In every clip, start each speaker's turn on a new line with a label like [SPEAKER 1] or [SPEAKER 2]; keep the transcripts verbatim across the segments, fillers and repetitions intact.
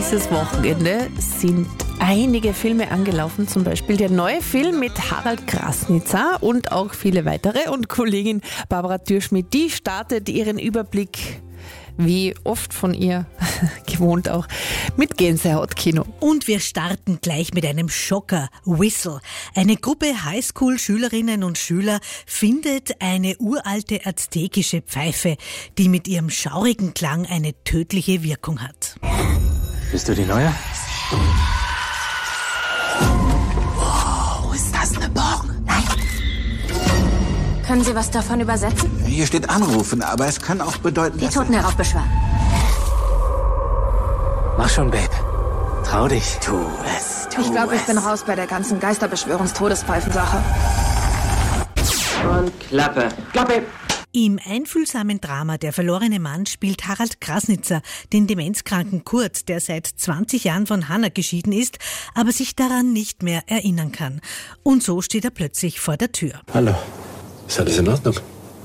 [SPEAKER 1] dieses Wochenende sind einige Filme angelaufen, zum Beispiel der neue Film mit Harald Krasnicer und auch viele weitere. Und Kollegin Barbara Türschmidt, die startet ihren Überblick, wie oft von ihr gewohnt auch, mit Gänsehautkino.
[SPEAKER 2] Und wir starten gleich mit einem Schocker, Whistle. Eine Gruppe Highschool-Schülerinnen und Schüler findet eine uralte aztekische Pfeife, die mit ihrem schaurigen Klang eine tödliche Wirkung hat.
[SPEAKER 3] Bist du die Neue?
[SPEAKER 4] Wow, ist das eine Born? Nein.
[SPEAKER 5] Können Sie was davon übersetzen?
[SPEAKER 4] Hier steht anrufen, aber es kann auch bedeuten,
[SPEAKER 5] Die
[SPEAKER 4] dass...
[SPEAKER 5] Toten heraufbeschwören.
[SPEAKER 3] Mach schon, Babe. Trau dich.
[SPEAKER 4] Tu es, tu
[SPEAKER 6] Ich glaube, ich
[SPEAKER 4] es.
[SPEAKER 6] bin raus bei der ganzen Geisterbeschwörungstodespfeifen-Sache.
[SPEAKER 3] Und Klappe. Klappe.
[SPEAKER 2] Im einfühlsamen Drama Der verlorene Mann spielt Harald Krasnicer den demenzkranken Kurt, der seit zwanzig Jahren von Hannah geschieden ist, aber sich daran nicht mehr erinnern kann. Und so steht er plötzlich vor der Tür.
[SPEAKER 7] Hallo. Ist alles in Ordnung?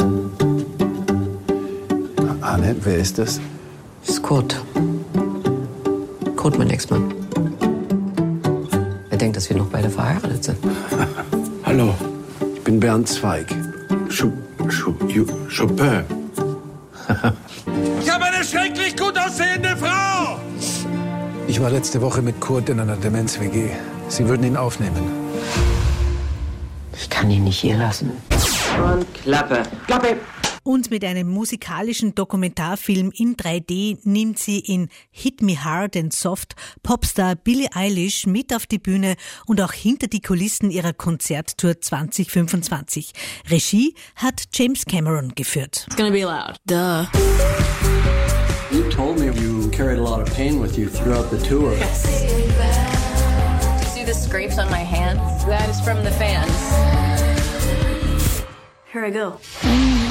[SPEAKER 8] Arne, wer ist das?
[SPEAKER 9] Das ist Kurt. Kurt, mein Ex-Mann. Er denkt, dass wir noch beide verheiratet sind.
[SPEAKER 7] Hallo. Ich bin Bernd Zweig. Chou, Chou, Ju, Chopin.
[SPEAKER 10] Ich habe eine schrecklich gut aussehende Frau!
[SPEAKER 8] Ich war letzte Woche mit Kurt in einer Demenz-W G. Sie würden ihn aufnehmen.
[SPEAKER 9] Ich kann ihn nicht hier lassen.
[SPEAKER 3] Und Klappe. Klappe.
[SPEAKER 2] Und mit einem musikalischen Dokumentarfilm in drei D nimmt sie in Hit Me Hard and Soft Popstar Billie Eilish mit auf die Bühne und auch hinter die Kulissen ihrer Konzerttour zwanzig fünfundzwanzig. Regie hat James Cameron geführt.
[SPEAKER 5] It's gonna be loud. Duh.
[SPEAKER 11] You told me you carried a lot of pain with you throughout the tour.
[SPEAKER 5] Yes. See the scrapes on my hands? That is from the fans. Here I go.